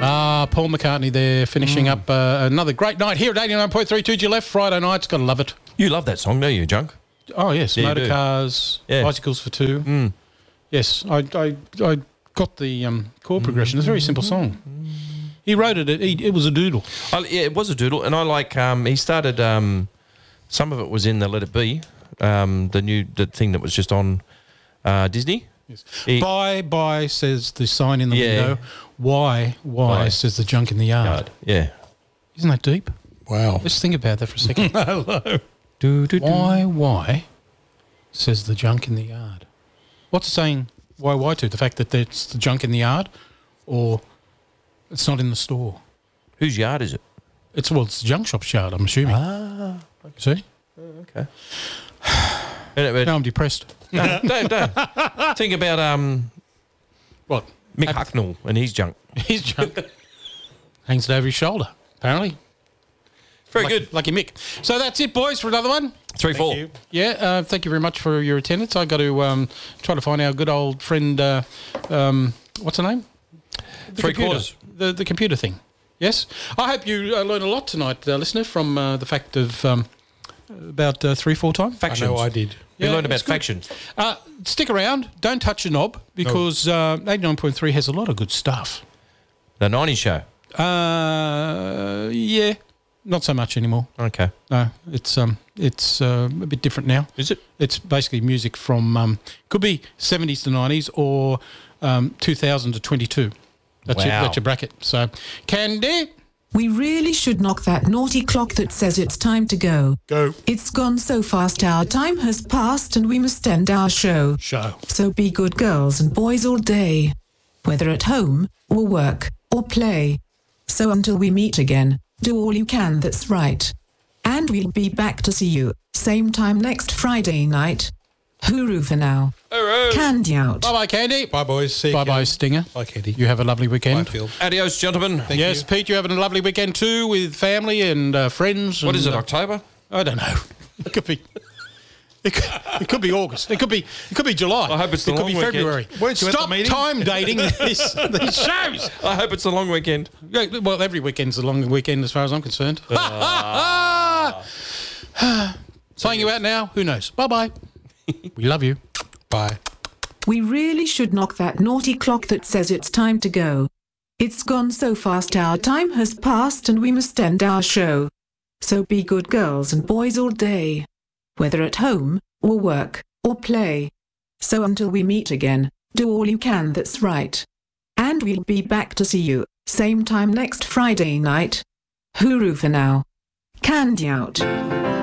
Paul McCartney there, finishing up another great night here at 89.3 2G Left, Friday nights. Gotta love it. You love that song, don't you, Junk? Oh, yes. Yeah, Motor cars, bicycles for two. Yes, I got the chord progression. It's a very simple song. He wrote it. It was a doodle. Yeah, it was a doodle. And I like, he started, some of it was in the Let It Be, the thing that was just on Disney. Yes. Bye, says the sign in the window. Why, says the junk in the yard. Yeah. Isn't that deep? Wow. Let's think about that for a second. Hello. Why, says the junk in the yard. What's it saying why to? The fact that it's the junk in the yard, or it's not in the store? Whose yard is it? It's the junk shop's yard, I'm assuming. Okay. See? Okay. Now I'm depressed. No, don't. Think about What? Mick Hucknall and his junk. His junk hangs it over his shoulder, apparently. Very good. Lucky Mick. So that's it, boys, for another one. 3-4. Yeah, thank you very much for your attendance. I got to try to find our good old friend, what's her name? Three quarters. The computer thing. Yes? I hope you learned a lot tonight, listener, from the fact of about 3-4 time. Factions. I know I did. We learned about factions. Stick around. Don't touch your knob, because 89.3 has a lot of good stuff. The 90s show. Yeah. Not so much anymore. Okay. No, it's a bit different now. Is it? It's basically music from could be 70s to 90s or 2000 to 22. That's your bracket. So, Candy. We really should knock that naughty clock that says it's time to go. Go. It's gone so fast, our time has passed and we must end our show. So be good girls and boys all day, whether at home or work or play. So until we meet again, do all you can that's right. And we'll be back to see you, same time next Friday night. Hooroo for now. Hooroo. Candy out. Bye-bye, Candy. Bye, boys. See you. Bye-bye, Stinger. Bye, Candy. You have a lovely weekend. Bye, Phil. Adios, gentlemen. Thank Yes, you. Pete, you're having a lovely weekend too with family and friends. What is it, October? I don't know. It could be. It could be August. It could be July. I hope it's the It could long be weekend. February. Weren't you at the Stop meeting? time dating these shows. I hope it's a long weekend. Yeah, well, every weekend's a long weekend as far as I'm concerned. Saying you out now, who knows? Bye-bye. We love you. Bye. We really should knock that naughty clock that says it's time to go. It's gone so fast, our time has passed and we must end our show. So be good girls and boys all day, whether at home or work or play. So until we meet again, do all you can that's right. And we'll be back to see you, same time next Friday night. Hooroo for now. Candy out.